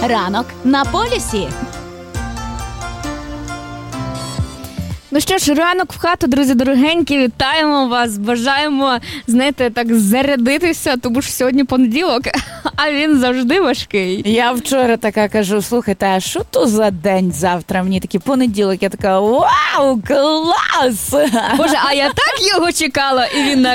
Ранок на полюсі. Ну що ж, ранок в хату, друзі дорогенькі, вітаємо вас, бажаємо, знаєте, так зарядитися, тому що сьогодні понеділок, а він завжди важкий. Я вчора така кажу, слухайте, а що то за день завтра? Мені такий понеділок, я така, вау, клас! Боже, а я так його чекала, і він